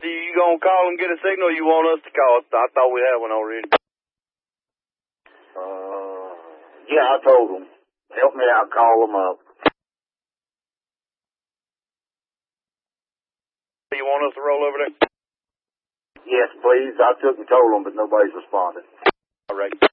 you gonna call and get a signal, or you want us to call? I thought we had one already. Yeah, I told them. Help me out, call them up. You want us to roll over there? Yes, please. I took and told them, but nobody's responded. All right.